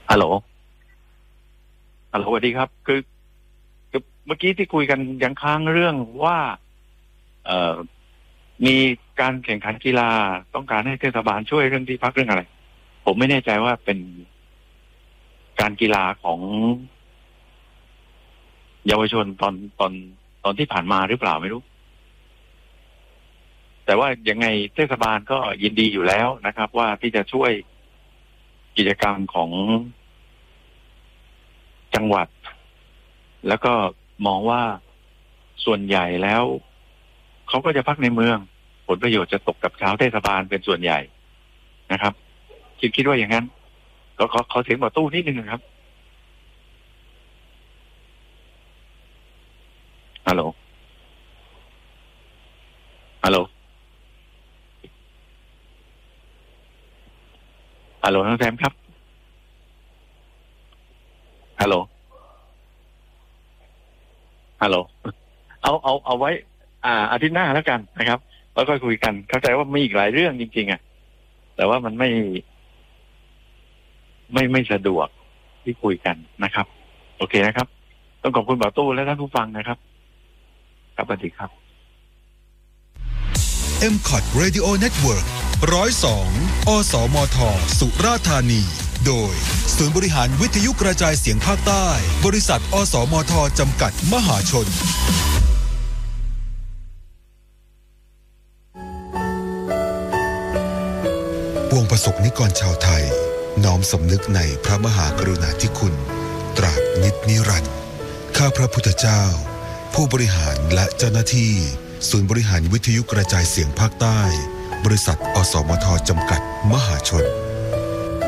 ฮัลโหลสวัสดีครับคือเมื่อกี้ที่คุยกันยังค้างเรื่องว่าเอ่อมีการแข่งขันกีฬาต้องการให้เทศบาลช่วยเรื่องที่พักเรื่องอะไรผมไม่แน่ใจว่าเป็นการกีฬาของเยาวชนตอนที่ผ่านมาหรือเปล่าไม่รู้แต่ว่ายังไงเทศบาลก็ยินดีอยู่แล้วนะครับว่าที่จะช่วยกิจกรรมของจังหวัดแล้วก็มองว่าส่วนใหญ่แล้วเขาก็จะพักในเมืองผลประโยชน์จะตกกับชาวเทศบาลเป็นส่วนใหญ่นะครับคิดว่าอย่างนั้นก็ขอเสียงต่อตู้นิดนึงครับฮัลโหลฮัลโหลน้องแซมครับฮัลโหลเอาไว้อาทิตย์หน้าแล้วกันนะครับแล้วก็คุยกันเข้าใจว่ามีอีกหลายเรื่องจริงๆแต่ว่ามันไม่สะดวกที่คุยกันนะครับโอเคนะครับต้องขอบคุณบ่าวตู้และท่านผู้ฟังนะครับครับสวัสดีครับ MCOT Radio Network 102 อสมท สุราษฎร์ธานีโดยศูนย์บริหารวิทยุกระจายเสียงภาคใต้บริษัทอสมทจำกัดมหาชนปวงประสบนิกรชาวไทยน้อมสำนึกในพระมหากรุณาธิคุณตราบนิจนิรันดร์ข้าพระพุทธเจ้าผู้บริหารและเจ้าหน้าที่ศูนย์บริหารวิทยุกระจายเสียงภาคใต้บริษัทอสมทจำกัดมหาชน